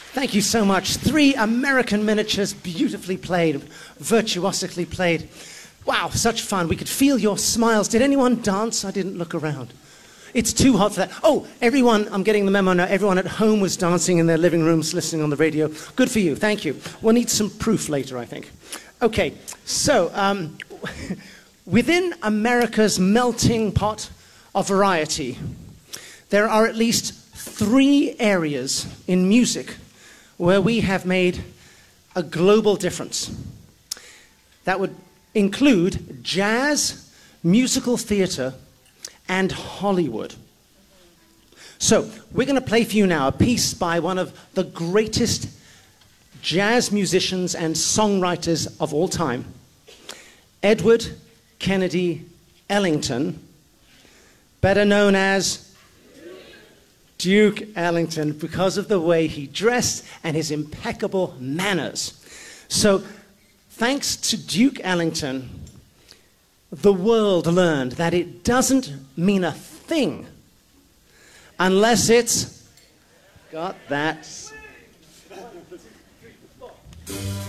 Thank you so much. 3 American miniatures, beautifully played, virtuosically played. Wow, such fun. We could feel your smiles. Did anyone dance? I didn't look around. It's too hot for that. Oh, everyone, I'm getting the memo now, everyone at home was dancing in their living rooms, listening on the radio. Good for you, thank you. We'll need some proof later, I think. Okay, so within America's melting pot of variety, there are at least 3 areas in music where we have made a global difference. That would include jazz, musical theater, and Hollywood. So, we're going to play for you now a piece by one of the greatest jazz musicians and songwriters of all time, Edward Kennedy Ellington, better known as Duke Ellington, because of the way he dressed and his impeccable manners. So, thanks to Duke Ellington, the world learned that it doesn't mean a thing unless it's got that